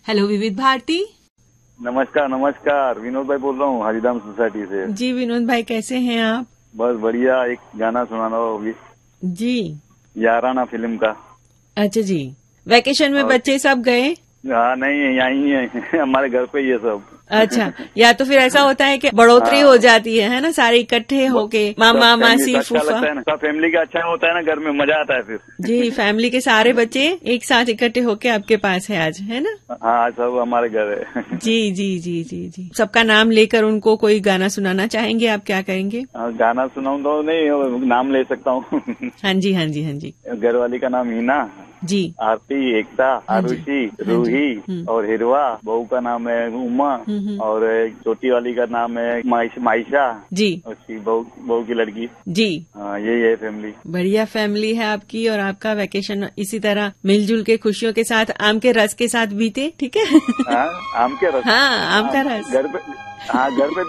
Hello विविध भारती। नमस्कार नमस्कार, विनोद भाई बोल रहा हूँ हरिधाम सोसाइटी से। जी विनोद भाई, कैसे हैं आप? बस बढ़िया। एक गाना सुनाना होगी जी। याराना फिल्म का। अच्छा जी, वैकेशन में बच्चे सब गए? हाँ नहीं, यहीं है हमारे घर पे ही है सब। अच्छा, या तो फिर ऐसा होता है कि बढ़ोतरी हो जाती है ना, सारे इकट्ठे होके, मामा मासी अच्छा फूफा। लगता है ना, सब फैमिली का अच्छा होता है ना, घर में मजा आता है फिर। जी, फैमिली के सारे बच्चे एक साथ इकट्ठे होके आपके पास है आज, है ना? हाँ, सब हमारे घर है। जी जी जी जी जी। सबका नाम लेकर उनको कोई गाना सुनाना चाहेंगे आप? क्या करेंगे? गाना सुनाऊं तो नहीं, नाम ले सकता हूँ। हाँ जी हाँ जी हाँ जी। घरवाली का नाम हीना, जी। आरती, एकता, आरुषि, रूही और हिरवा। बहू का नाम है उमा और छोटी वाली का नाम है माइशा जी। उसकी बहू की लड़की। जी। यही है फैमिली। बढ़िया फैमिली है आपकी, और आपका वैकेशन इसी तरह मिलजुल के खुशियों के साथ आम के रस के साथ बीते। ठीक है। आम के रस। हाँ, आम का रस घर पे। हाँ, घर पे